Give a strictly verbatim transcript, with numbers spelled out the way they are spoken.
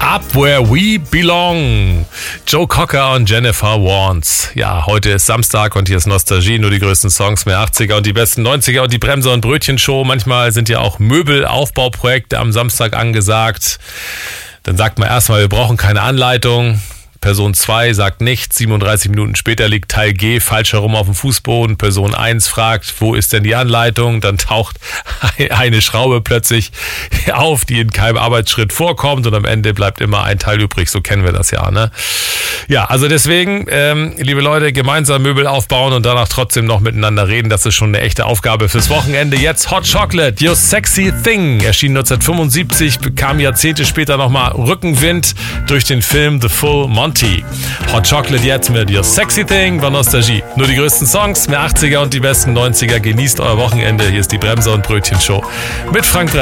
Up Where We Belong. Joe Cocker und Jennifer Warnes. Ja, heute ist Samstag und hier ist Nostalgie. Nur die größten Songs, mehr achtziger und die besten neunziger und die Bremser- und Brötchenshow. Manchmal sind ja auch Möbelaufbauprojekte am Samstag angesagt. Dann sagt man erstmal, wir brauchen keine Anleitung. Person zwei sagt nichts, siebenunddreißig Minuten später liegt Teil G falsch herum auf dem Fußboden. Person eins fragt, wo ist denn die Anleitung? Dann taucht eine Schraube plötzlich auf, die in keinem Arbeitsschritt vorkommt und am Ende bleibt immer ein Teil übrig. So kennen wir das ja, ne? Ja, also deswegen, ähm, liebe Leute, gemeinsam Möbel aufbauen und danach trotzdem noch miteinander reden. Das ist schon eine echte Aufgabe fürs Wochenende. Jetzt Hot Chocolate, Your Sexy Thing, erschien neunzehnhundertfünfundsiebzig, bekam Jahrzehnte später nochmal Rückenwind durch den Film The Full Monty. Hot Chocolate jetzt mit Your Sexy Thing bei Nostalgie. Nur die größten Songs, mehr achtziger und die besten neunziger. Genießt euer Wochenende. Hier ist die Bremser- und Brötchenshow mit Frank Bremser.